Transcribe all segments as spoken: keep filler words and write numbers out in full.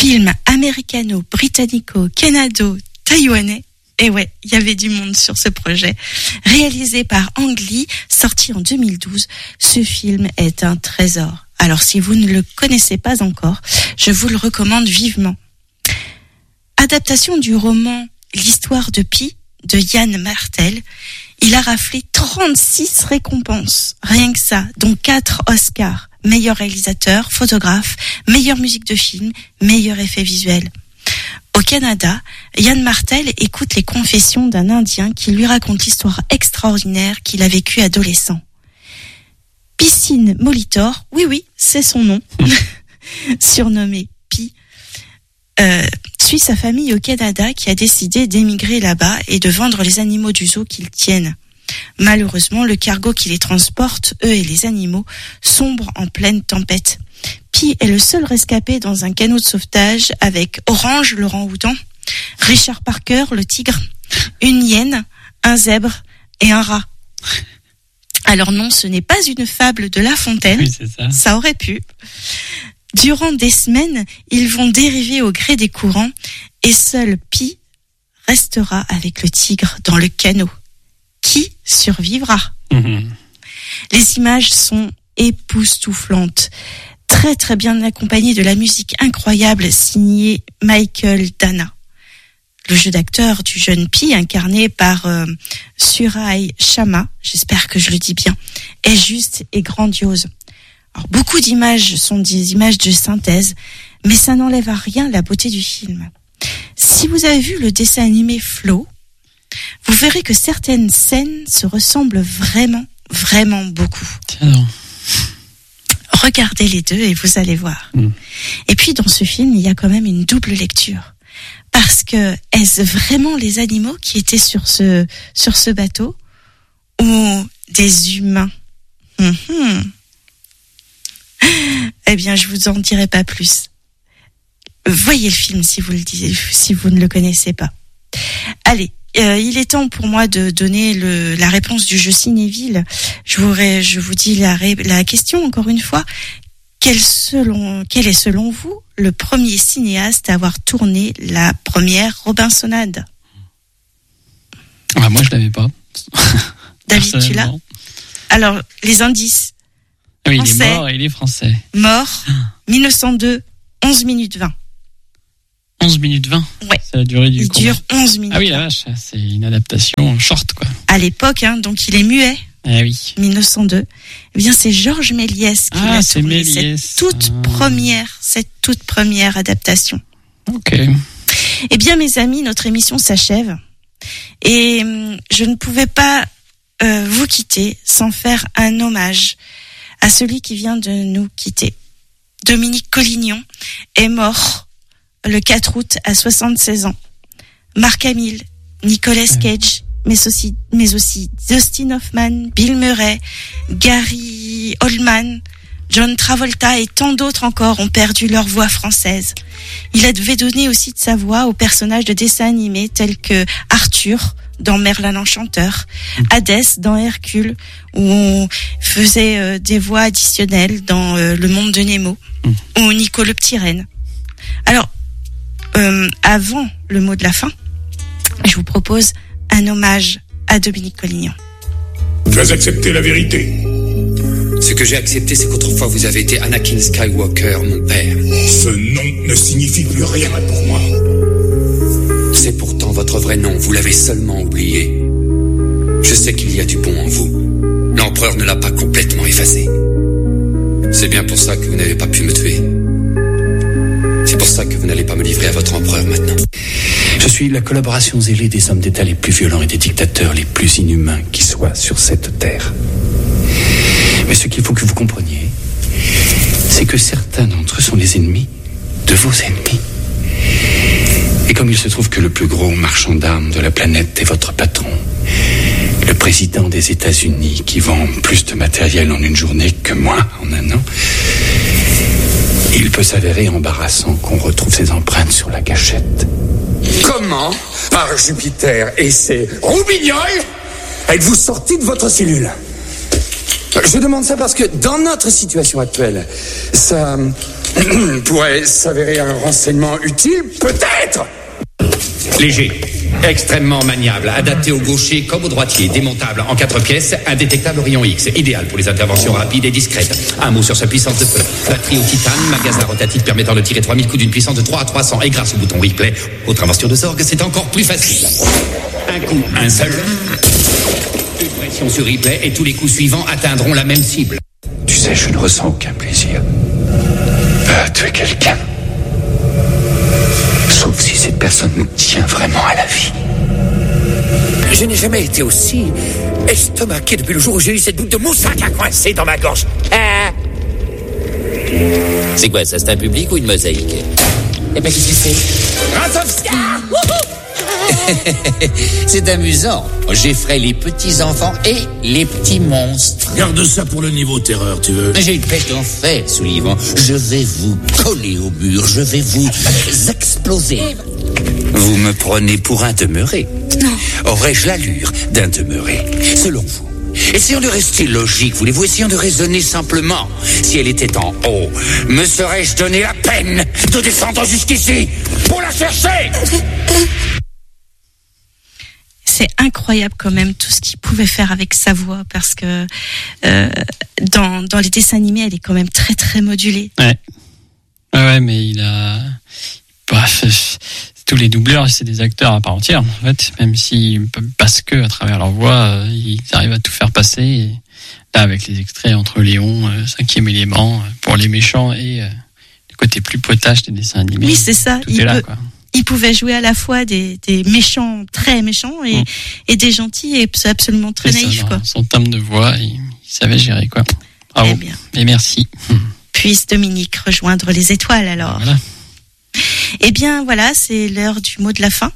Film américano-britannico-canado-taïwanais. Et ouais, il y avait du monde sur ce projet. Réalisé par Ang Lee, sorti en deux mille douze, ce film est un trésor. Alors si vous ne le connaissez pas encore, je vous le recommande vivement. Adaptation du roman L'histoire de Pi de Yann Martel, il a raflé trente-six récompenses, rien que ça, dont quatre Oscars. Meilleur réalisateur, photographe, meilleure musique de film, meilleur effet visuel. Au Canada, Yann Martel écoute les confessions d'un Indien qui lui raconte l'histoire extraordinaire qu'il a vécue adolescent. Piscine Molitor, oui oui, c'est son nom, surnommé Pi, euh, suit sa famille au Canada qui a décidé d'émigrer là-bas et de vendre les animaux du zoo qu'ils tiennent. Malheureusement, le cargo qui les transporte, eux et les animaux, sombre en pleine tempête. Pi est le seul rescapé dans un canot de sauvetage avec Orange, le orang-outan, Richard Parker, le tigre, une hyène, un zèbre et un rat. Alors non, ce n'est pas une fable de La Fontaine, oui, c'est ça. Ça aurait pu. Durant des semaines, ils vont dériver au gré des courants et seul Pi restera avec le tigre dans le canot. Qui survivra ? Mmh. Les images sont époustouflantes, très très bien accompagnées de la musique incroyable signée Michael Dana. Le jeu d'acteur du jeune Pi, incarné par euh, Surai Chama, j'espère que je le dis bien, est juste et grandiose. Alors, beaucoup d'images sont des images de synthèse, mais ça n'enlève à rien la beauté du film. Si vous avez vu le dessin animé Flow, vous verrez que certaines scènes se ressemblent vraiment, vraiment beaucoup. Alors. Regardez les deux et vous allez voir. Mmh. Et puis dans ce film, il y a quand même une double lecture. Parce que est-ce vraiment les animaux qui étaient sur ce, sur ce bateau ou des humains ? mmh. Eh bien, je vous en dirai pas plus. Voyez le film si vous, le dites, si vous ne le connaissez pas. Allez. Euh, il est temps pour moi de donner le, la réponse du jeu Cinéville. Je vous, je vous dis la, la question encore une fois. Quel, selon, quel est selon vous le premier cinéaste à avoir tourné la première Robinsonade ? Ah, moi, je l'avais pas. David, tu l'as ? Alors, les indices. Oui, français, il est mort et il est français. Mort, mille neuf cent deux, onze minutes vingt. onze minutes vingt. Ouais. C'est la durée du Il combat. dure onze minutes. Ah oui, la vache, c'est une adaptation short, quoi. À l'époque, hein, donc il est muet. Ah oui. mille neuf cent deux. Eh bien, c'est Georges Méliès qui ah, l'a c'est tourné. Méliès. Cette toute ah. première, cette toute première adaptation. Ok. Eh bien, mes amis, notre émission s'achève. Et je ne pouvais pas euh, vous quitter sans faire un hommage à celui qui vient de nous quitter. Dominique Collignon est mort le quatre août à soixante-seize ans. Mark Hamill, Nicolas Cage, mais aussi, mais aussi Dustin Hoffman, Bill Murray, Gary Oldman, John Travolta et tant d'autres encore ont perdu leur voix française. Il avait donné aussi de sa voix aux personnages de dessins animés tels que Arthur dans Merlin l'Enchanteur, Hadès dans Hercule, où on faisait euh, des voix additionnelles dans euh, Le Monde de Nemo, mmh. ou Nico le Petit Renne. Alors, euh, avant le mot de la fin, je vous propose un hommage à Dominique Collignon. Tu as accepté la vérité. Ce que j'ai accepté, c'est qu'autrefois vous avez été Anakin Skywalker, mon père. Ce nom ne signifie plus rien pour moi. C'est pourtant votre vrai nom, vous l'avez seulement oublié. Je sais qu'il y a du bon en vous. L'empereur ne l'a pas complètement effacé. C'est bien pour ça que vous n'avez pas pu me tuer. C'est pour ça que vous n'allez pas me livrer à votre empereur maintenant. Je suis la collaboration zélée des hommes d'État les plus violents et des dictateurs les plus inhumains qui soient sur cette terre. Mais ce qu'il faut que vous compreniez, c'est que certains d'entre eux sont les ennemis de vos ennemis. Et comme il se trouve que le plus gros marchand d'armes de la planète est votre patron, le président des États-Unis qui vend plus de matériel en une journée que moi en un an, il peut s'avérer embarrassant qu'on retrouve ses empreintes sur la gâchette. Comment, par Jupiter et ses roubignoles, êtes-vous sorti de votre cellule ? Je demande ça parce que dans notre situation actuelle, ça, pourrait s'avérer un renseignement utile, peut-être. Léger, extrêmement maniable, adapté au gaucher comme au droitier, démontable en quatre pièces, indétectable au rayon X, idéal pour les interventions rapides et discrètes. Un mot sur sa puissance de feu. Batterie au titane, magasin rotatif permettant de tirer trois mille coups d'une puissance de trois à trois cents, et grâce au bouton replay, autre invention de Zorg, c'est encore plus facile. Un coup, un seul. Une pression sur replay et tous les coups suivants atteindront la même cible. Tu sais, je ne ressens aucun plaisir à tuer quelqu'un. Sauf si cette personne nous tient vraiment à la vie. Je n'ai jamais été aussi estomaqué depuis le jour où j'ai eu cette boule de moussac à coincer dans ma gorge. Ah. C'est quoi ça, c'est un public ou une mosaïque? Eh ben, qu'est-ce que c'est? Ratovska! C'est amusant. J'effraie les petits-enfants et les petits monstres. Garde ça pour le niveau terreur, tu veux? J'ai une pêche d'enfer, Sullivan. Je vais vous coller au mur, je vais vous exploser. Vous me prenez pour un demeuré? Non. Aurais-je l'allure d'un demeuré? Selon vous, essayons de rester logique, voulez-vous? Essayons de raisonner simplement. Si elle était en haut, me serais-je donné la peine de descendre jusqu'ici pour la chercher? C'est incroyable quand même tout ce qu'il pouvait faire avec sa voix, parce que euh, dans, dans les dessins animés, elle est quand même très très modulée. Ouais. Ouais, ouais, mais il a. Bref, tous les doubleurs, c'est des acteurs à part entière, en fait. Même s'ils passent que à travers leur voix, ils arrivent à tout faire passer. Et là, avec les extraits entre Léon, euh, Cinquième élément, euh, pour les méchants, et euh, le côté plus potache des dessins animés. Oui, c'est ça. Tout Il est là, peut... quoi. Il pouvait jouer à la fois des, des méchants, très méchants, et, mmh. et des gentils, et c'est absolument très c'est naïf, ça, quoi. Son timbre de voix, il, il savait gérer, quoi. Bravo. Eh bien. Et merci. Puisse Dominique rejoindre les étoiles, alors. Voilà. Eh bien, voilà, c'est l'heure du mot de la fin.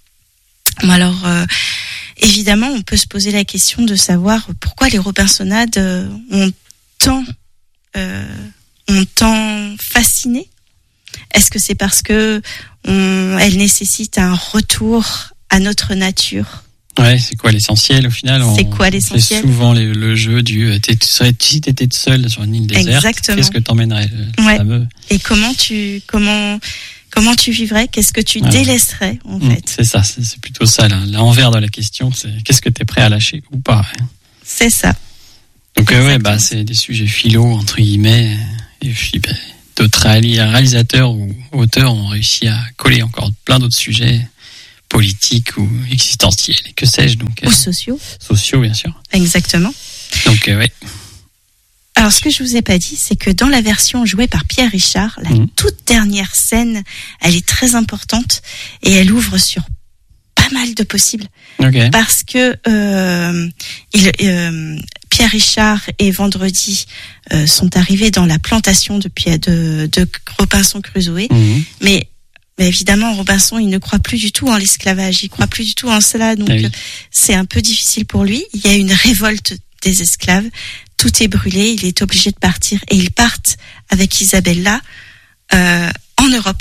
Alors, euh, évidemment, on peut se poser la question de savoir pourquoi les Robinsonades euh, ont tant, euh, ont tant fasciné. Est-ce que c'est parce que on, elles nécessitent un retour à notre nature? Ouais, c'est quoi l'essentiel au final? C'est quoi l'essentiel? C'est souvent le, le jeu du t'es, si t'étais seul sur une île déserte, exactement. Qu'est-ce que t'emmènerais? Ouais. Fameux. Et comment tu comment comment tu vivrais? Qu'est-ce que tu ah. délaisserais en mmh, fait? C'est ça, c'est, c'est plutôt ça là. L'envers de la question, c'est qu'est-ce que t'es prêt à lâcher ou pas? Hein. C'est ça. Donc euh, ouais, bah c'est des sujets philo entre guillemets, et puis bah, d'autres réalisateurs ou auteurs ont réussi à coller encore plein d'autres sujets politiques ou existentiels, et que sais-je donc. Ou sociaux. Sociaux, bien sûr. Exactement. Donc, euh, ouais. Alors, ce que je vous ai pas dit, c'est que dans la version jouée par Pierre Richard, la mmh. toute dernière scène, elle est très importante et elle ouvre sur pas mal de possibles. Okay. Parce que euh, il, euh, Pierre Richard et Vendredi euh, sont arrivés dans la plantation de, de, de Robinson Crusoe, mmh. mais Mais évidemment, Robinson, il ne croit plus du tout en l'esclavage, il croit plus du tout en cela, donc ah oui. c'est un peu difficile pour lui. Il y a une révolte des esclaves, tout est brûlé, il est obligé de partir, et ils partent avec Isabella euh, en Europe.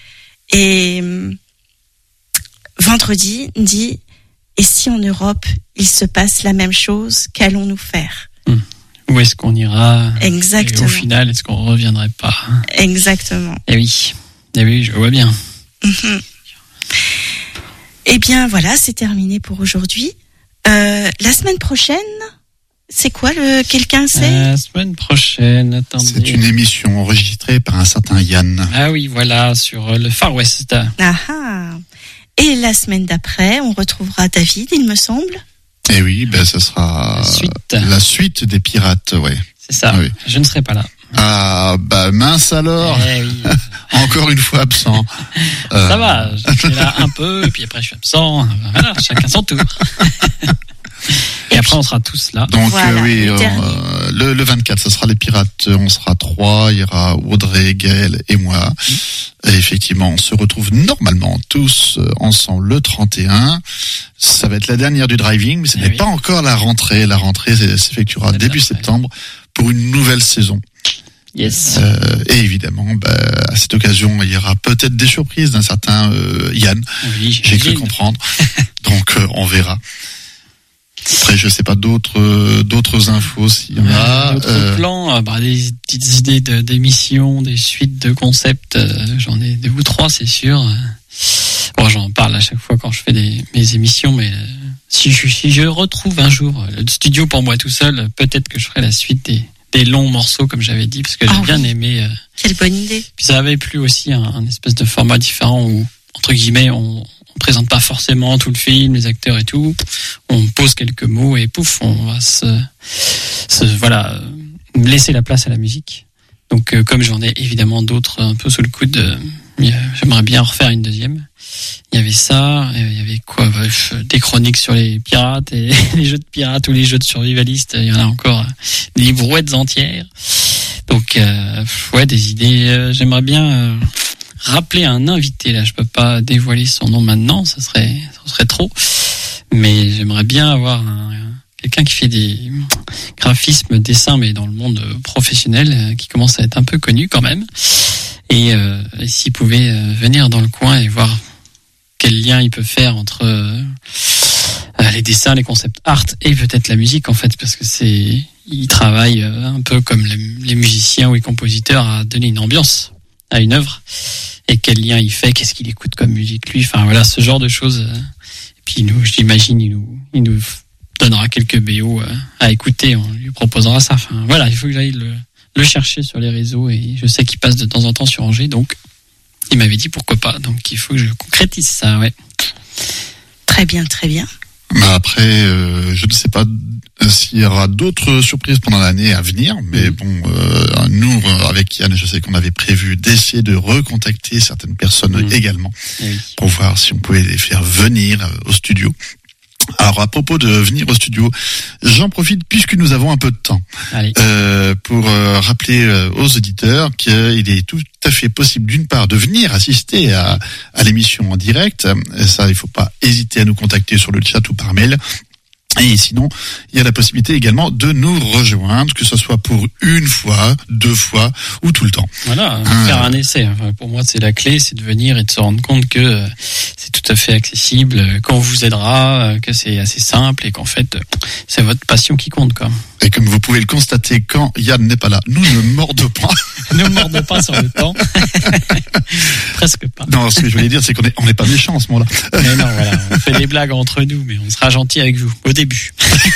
Et euh, Vendredi dit, et si en Europe, il se passe la même chose, qu'allons-nous faire? hum. Où est-ce qu'on ira? Exactement. Et au final, est-ce qu'on reviendrait pas? Exactement. Eh oui. Eh oui, je vois bien. Mmh. Eh bien, voilà, c'est terminé pour aujourd'hui. Euh, la semaine prochaine, c'est quoi le quelqu'un sait? euh, La semaine prochaine, attendez. C'est une émission enregistrée par un certain Yann. Ah oui, voilà, sur le Far West. Ah ah. Et la semaine d'après, on retrouvera David, il me semble. Eh oui, ben ça sera la suite, la suite des pirates, ouais. C'est ça. Oui. Je ne serai pas là. Ah bah mince alors. Eh oui. Encore une fois absent. Ça euh... va, je suis là un peu, et puis après je suis absent. Voilà, chacun son tour. Et, et après on sera tous là. Donc voilà, euh, oui, euh, le, le vingt-quatre, ce sera les pirates. On sera trois. Il y aura Audrey, Gaël et moi. Mmh. Et effectivement, on se retrouve normalement tous ensemble le trente et un. Ça va être la dernière du driving, mais ce eh n'est oui. pas encore la rentrée. La rentrée s'effectuera c'est début septembre pour une nouvelle saison. Yes. Euh, et évidemment, bah, à cette occasion, il y aura peut-être des surprises d'un certain euh, Yann. Oui, j'ai cru comprendre. Donc, euh, on verra. Après, je sais pas d'autres euh, d'autres infos s'il y en a. D'autres Euh, plans, euh, bah, des petites idées de, d'émissions, des suites de concepts. euh, j'en ai deux ou trois, c'est sûr. Bon, j'en parle à chaque fois quand je fais des, mes émissions, mais euh, si, je, si je retrouve un jour euh, le studio pour moi tout seul, peut-être que je ferai la suite des, des longs morceaux, comme j'avais dit, parce que j'ai Ah bien oui. aimé. Euh, Quelle bonne idée. puis ça avait plu aussi un, un espèce de format différent où, entre guillemets, on, on présente pas forcément tout le film, les acteurs et tout. On pose quelques mots et pouf, on va se, se voilà, euh, laisser la place à la musique. Donc, euh, comme j'en ai évidemment d'autres un peu sous le coude, euh, j'aimerais bien en refaire une deuxième. Il y avait ça, et il y avait quoi, bref, des chroniques sur les pirates et les jeux de pirates ou les jeux de survivalistes. Il y en a encore euh, des brouettes entières. Donc, euh, ouais, des idées. Euh, j'aimerais bien euh, rappeler un invité. Là, je peux pas dévoiler son nom maintenant, ça serait, ça serait trop. Mais j'aimerais bien avoir un, quelqu'un qui fait des graphismes, dessins, mais dans le monde professionnel, euh, qui commence à être un peu connu quand même. Et, euh, et s'il pouvait euh, venir dans le coin et voir quel lien il peut faire entre euh, les dessins, les concepts art et peut-être la musique en fait, parce que c'est, il travaille euh, un peu comme les, les musiciens ou les compositeurs à donner une ambiance à une œuvre. Et quel lien il fait, qu'est-ce qu'il écoute comme musique lui, enfin voilà, ce genre de choses. Et puis nous, j'imagine, il nous, il nous donnera quelques B O à écouter, on lui proposera ça. Enfin voilà, il faut que j'aille le le chercher sur les réseaux et je sais qu'il passe de temps en temps sur Angers, donc il m'avait dit pourquoi pas, donc il faut que je concrétise ça, ouais. Très bien, très bien. Mais après, euh, je ne sais pas s'il y aura d'autres surprises pendant l'année à venir, mais bon, euh, nous, avec Yann, je sais qu'on avait prévu d'essayer de recontacter certaines personnes mmh. également, oui. pour voir si on pouvait les faire venir au studio. Alors, à propos de venir au studio, j'en profite puisque nous avons un peu de temps euh, pour euh, rappeler euh, aux auditeurs qu'il est tout à fait possible, d'une part, de venir assister à, à l'émission en direct. Et ça, il faut pas hésiter à nous contacter sur le chat ou par mail. Et sinon, il y a la possibilité également de nous rejoindre, que ce soit pour une fois, deux fois ou tout le temps. Voilà, euh, faire un essai. Enfin, pour moi, c'est la clé, c'est de venir et de se rendre compte que euh, c'est tout à fait accessible, qu'on vous aidera, euh, que c'est assez simple et qu'en fait, euh, c'est votre passion qui compte, quoi. Et comme vous pouvez le constater, quand Yann n'est pas là, nous ne mordons pas. Ne mordons pas sur le temps. Presque pas. Non, ce que je voulais dire, c'est qu'on est, on n'est pas méchants en ce moment-là. Mais non, voilà, on fait des blagues entre nous, mais on sera gentil avec vous au début.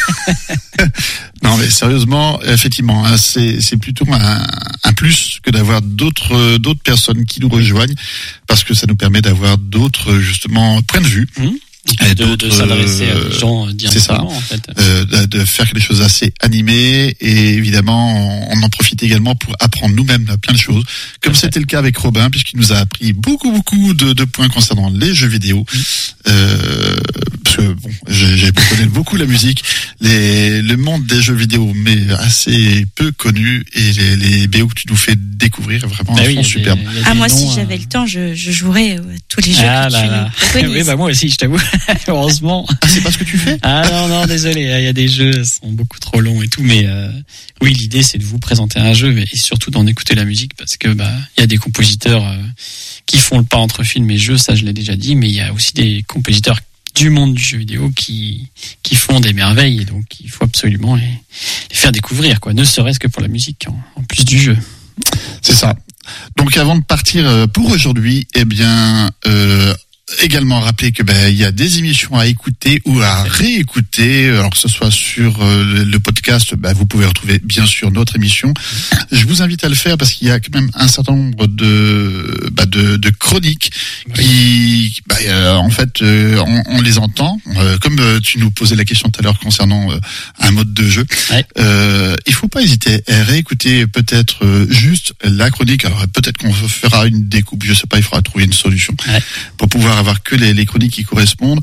Non, mais sérieusement, effectivement, hein, c'est, c'est plutôt un, un plus que d'avoir d'autres, d'autres personnes qui nous rejoignent, parce que ça nous permet d'avoir d'autres, justement, points de vue. Mmh. Et de, de s'adresser à des gens directement, c'est ça, en fait. Euh, de, de faire quelque chose assez animé, et évidemment, on, on en profite également pour apprendre nous-mêmes plein de choses, comme c'était le cas avec Robin, puisqu'il nous a appris beaucoup, beaucoup de, de points concernant les jeux vidéo. Mmh. Euh, parce que bon, j'ai, j'ai connais beaucoup la musique, les, le monde des jeux vidéo, mais assez peu connu, et les, les B O que tu nous fais découvrir, vraiment, bah sont oui, superbes. Des, ah, moi, noms, si j'avais euh... le temps, je, je jouerais euh, tous les jeux ah que là tu là. nous préconises. Oui, bah moi aussi, je t'avoue. Heureusement. Ah, c'est pas ce que tu fais? Ah non, non, désolé. Il y a des jeux qui sont beaucoup trop longs et tout, mais euh, oui, l'idée c'est de vous présenter un jeu et surtout d'en écouter la musique, parce que bah il y a des compositeurs euh, qui font le pas entre film et jeu, ça je l'ai déjà dit, mais il y a aussi des compositeurs du monde du jeu vidéo qui qui font des merveilles, et donc il faut absolument les, les faire découvrir, quoi, ne serait-ce que pour la musique en, en plus du jeu. C'est ça. Donc avant de partir pour aujourd'hui, eh bien euh, également rappeler que ben il y a des émissions à écouter ou à réécouter, alors que ce soit sur euh, le podcast, ben vous pouvez retrouver bien sûr notre émission. Je vous invite à le faire parce qu'il y a quand même un certain nombre de ben, de, de chroniques qui ben, euh, en fait euh, on, on les entend, euh, comme euh, tu nous posais la question tout à l'heure concernant euh, un mode de jeu. Ouais. Euh, il faut pas hésiter à réécouter peut-être euh, juste la chronique. Alors peut-être qu'on fera une découpe, je sais pas, il faudra trouver une solution ouais. pour pouvoir avoir que les, les chroniques qui correspondent,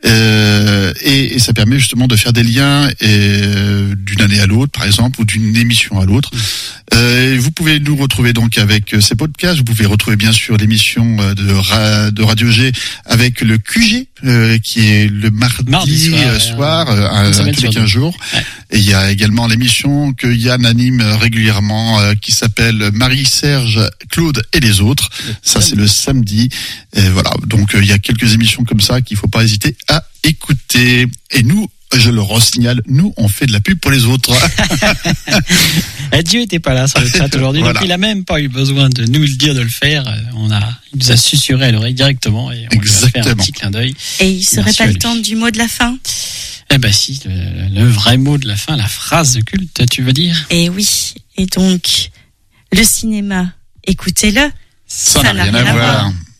euh, et, et ça permet justement de faire des liens et, euh, d'une année à l'autre, par exemple, ou d'une émission à l'autre. Euh, vous pouvez nous retrouver donc avec ces podcasts. Vous pouvez retrouver bien sûr l'émission de, Ra- de Radio G avec le Q G, euh, qui est le mardi, mardi soir, soir euh, euh, tous les quinze jours. Ouais. Et il y a également l'émission que Yann anime régulièrement, euh, qui s'appelle Marie-Serge, Claude et les autres. Ça, c'est le samedi. Et voilà. Donc, euh, il y a quelques émissions comme ça qu'il faut pas hésiter à écouter. Et nous, Je le resignale, nous, on fait de la pub pour les autres. Et Dieu était pas là sur le chat aujourd'hui, Voilà. donc il a même pas eu besoin de nous le dire de le faire. On a, il nous a susurré à l'oreille directement et on lui a fait un Exactement. petit clin d'œil. Et il serait Merci pas à le lui. temps du mot de la fin? Eh ben si, le, le vrai mot de la fin, la phrase culte, tu veux dire? Et oui. Et donc, le cinéma, écoutez-le. Ça n'a rien à voir.